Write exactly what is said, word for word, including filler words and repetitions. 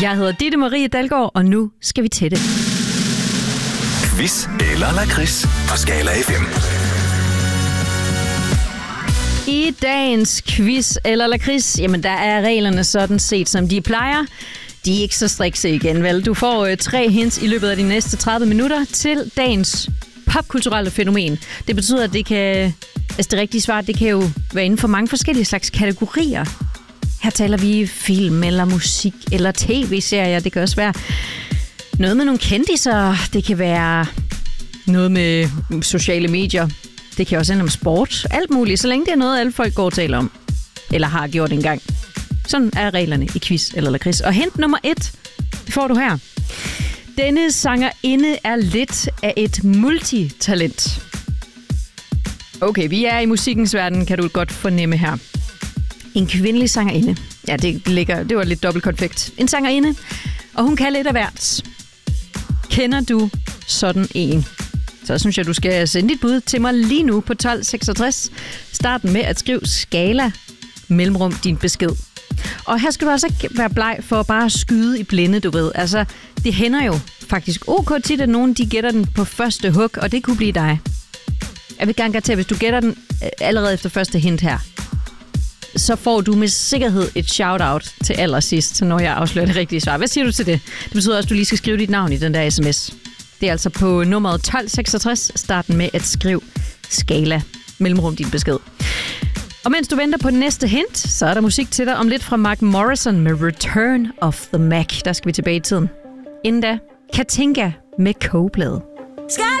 Jeg hedder Ditte Marie Dalgaard, og nu skal vi til det. Quiz eller lakrids på Skala F M. I dagens quiz eller lakrids, jamen der er reglerne sådan set, som de plejer. De er ikke så strikse igen, vel? Du får øh, tre hints i løbet af de næste tredive minutter til dagens popkulturelle fænomen. Det betyder, at det kan, altså det rigtige svar, det kan jo være inden for mange forskellige slags kategorier. Her taler vi film eller musik eller tv-serier. Det kan også være noget med nogle kendiser. Det kan være noget med sociale medier. Det kan også handle om sport. Alt muligt, så længe det er noget, alle folk går og taler om. Eller har gjort engang. Sådan er reglerne i quiz eller lakrids. Og hint nummer et, det får du her. Denne sangerinde er lidt af et multitalent. Okay, vi er i musikkens verden, kan du godt fornemme her. En kvindelig sangerinde. Ja, det, ligger, det var lidt dobbelt konfekt. En sangerinde, og hun kan lidt af hvert. Kender du sådan en? Så synes jeg, du skal sende dit bud til mig lige nu på tolv seksogtres. Starten med at skrive Skala mellemrum din besked. Og her skal du også ikke være bleg for bare at skyde i blinde, du ved. Altså, det hænder jo faktisk ok tit, at nogen de gætter den på første hug, og det kunne blive dig. Jeg vil gerne garantere, hvis du gætter den allerede efter første hint her, så får du med sikkerhed et shout-out til allersidst, når jeg afslører det rigtige svar. Hvad siger du til det? Det betyder også, at du lige skal skrive dit navn i den der sms. Det er altså på nummeret tolv seksogtres, starten med at skrive Skala mellemrum din besked. Og mens du venter på næste hint, så er der musik til dig om lidt fra Mark Morrison med Return of the Mac. Der skal vi tilbage i tiden. Inden da, Katinka med Kogeplade. Skal